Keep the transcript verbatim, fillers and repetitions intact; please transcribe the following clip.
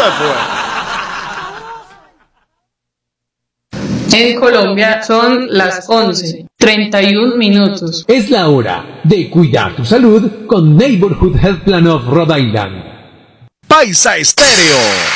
En Colombia son las once, treinta y un minutos. Es la hora de cuidar tu salud con Neighborhood Health Plan of Rhode Island. Paisa Estéreo.